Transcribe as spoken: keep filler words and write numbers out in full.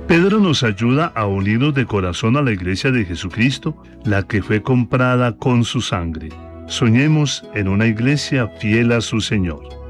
Pedro nos ayuda a unirnos de corazón a la Iglesia de Jesucristo, la que fue comprada con su sangre. Soñemos en una iglesia fiel a su Señor.